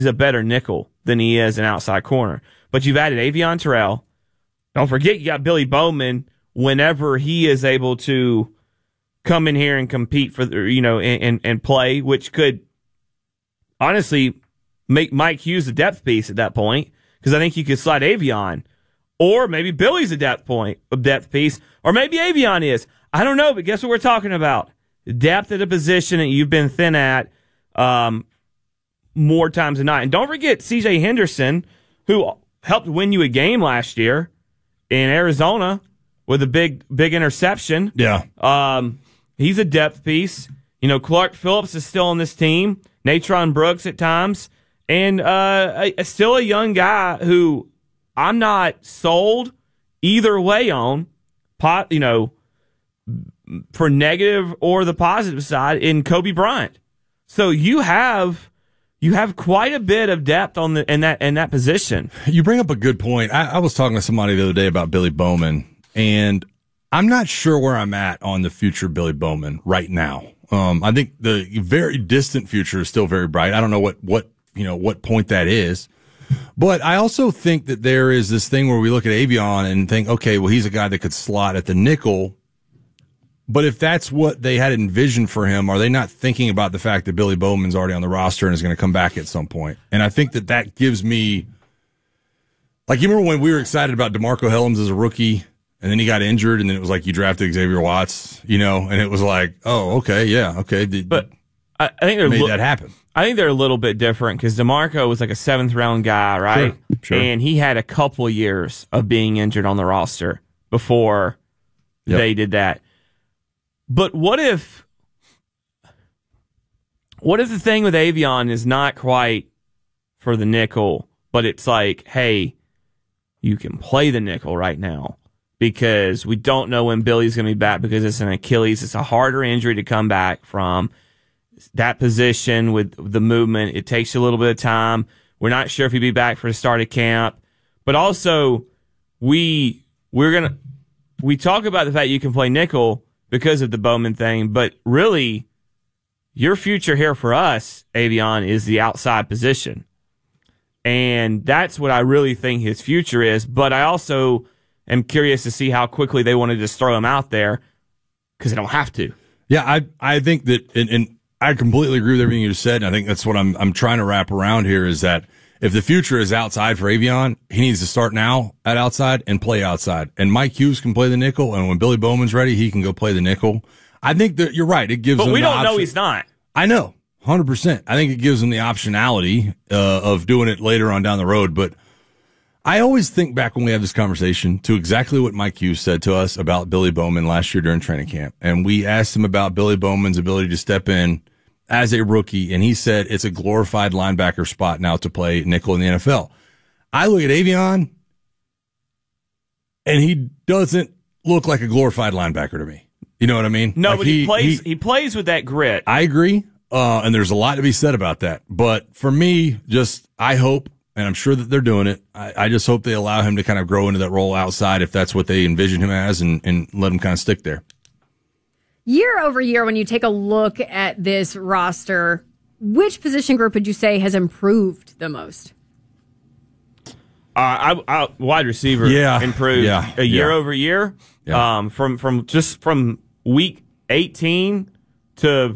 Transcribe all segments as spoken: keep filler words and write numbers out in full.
he's a better nickel than he is an outside corner. But you've added Avion Terrell. Don't forget you got Billy Bowman whenever he is able to come in here and compete for the, you know, and, and, and play, which could honestly make Mike Hughes a depth piece at that point, because I think you could slide Avion, or maybe Billy's a depth point, a depth piece, or maybe Avion is. I don't know, but guess what we're talking about? Depth at a position that you've been thin at um, more times than not. And don't forget C J Henderson, who helped win you a game last year in Arizona with a big, big interception. Yeah. Um, he's a depth piece. You know, Clark Phillips is still on this team. Natron Brooks at times. And uh, a, a, still a young guy who I'm not sold either way on, pot, you know, for negative or the positive side in Kobe Bryant. So you have you have quite a bit of depth on the in that in that position. You bring up a good point. I, I was talking to somebody the other day about Billy Bowman, and I'm not sure where I'm at on the future of Billy Bowman right now. Um, I think the very distant future is still very bright. I don't know what what you know what point that is. But I also think that there is this thing where we look at Avion and think, okay, well, he's a guy that could slot at the nickel. But if that's what they had envisioned for him, are they not thinking about the fact that Billy Bowman's already on the roster and is going to come back at some point? And I think that that gives me, like, you remember when we were excited about DeMarco Hellams as a rookie, and then he got injured, and then it was like you drafted Xavier Watts, you know, and it was like, oh, okay, yeah, okay. But I, I think they're made li- that happen. I think they're a little bit different because DeMarco was like a seventh round guy, right? Sure, sure. And he had a couple years of being injured on the roster before yep. they did that. But what if, what if the thing with Avion is not quite for the nickel, but it's like, hey, you can play the nickel right now because we don't know when Billy's going to be back because it's an Achilles. It's a harder injury to come back from. That position with the movement, it takes you a little bit of time. We're not sure if he'll be back for the start of camp. But also, we, we're going to, we talk about the fact you can play nickel because of the Bowman thing, but really, your future here for us, Avion, is the outside position. And that's what I really think his future is. But I also am curious to see how quickly they want to just throw him out there because they don't have to. Yeah, I I think that, and, and I completely agree with everything you just said. And I think that's what I'm I'm trying to wrap around here is that if the future is outside for Avion, he needs to start now at outside and play outside. And Mike Hughes can play the nickel, and when Billy Bowman's ready, he can go play the nickel. I think that you're right. It gives but him we the don't option. know he's not. I know, one hundred percent. I think it gives him the optionality uh, of doing it later on down the road. But I always think back when we have this conversation to exactly what Mike Hughes said to us about Billy Bowman last year during training camp. And we asked him about Billy Bowman's ability to step in as a rookie, and he said it's a glorified linebacker spot now to play nickel in the N F L. I look at Avion, and he doesn't look like a glorified linebacker to me. You know what I mean? No, like but he, he plays. He, he plays with that grit. I agree, uh, and there's a lot to be said about that. But for me, just I hope, and I'm sure that they're doing it. I, I just hope they allow him to kind of grow into that role outside, if that's what they envision him as, and, and let him kind of stick there. Year over year, when you take a look at this roster, which position group would you say has improved the most? Uh, I, I, wide receiver yeah. improved yeah. a year yeah. over year. Yeah. Um, from from just from week eighteen to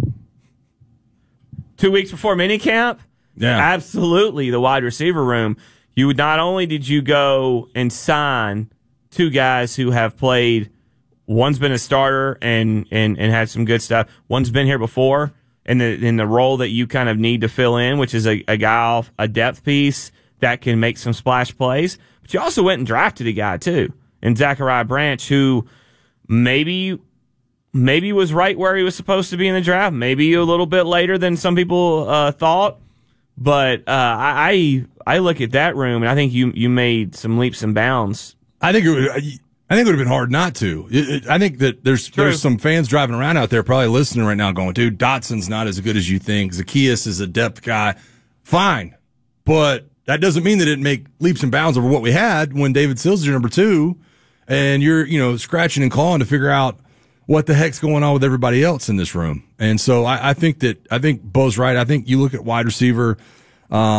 two weeks before minicamp. Yeah, absolutely. The wide receiver room. You not only did you go and sign two guys who have played. One's been a starter and, and, and had some good stuff. One's been here before in the in the role that you kind of need to fill in, which is a, a guy off a depth piece that can make some splash plays. But you also went and drafted a guy too, in Zachariah Branch, who maybe maybe was right where he was supposed to be in the draft, maybe a little bit later than some people uh, thought. But uh, I I look at that room and I think you you made some leaps and bounds. I think it would. I think it would have been hard not to. It, it, I think that there's True. there's some fans driving around out there probably listening right now going, dude, Dotson's not as good as you think. Zacchaeus is a depth guy. Fine. But that doesn't mean that it didn't make leaps and bounds over what we had when David Sills is your number two and you're, you know, scratching and clawing to figure out what the heck's going on with everybody else in this room. And so I, I think that, I think Bo's right. I think you look at wide receiver, Um,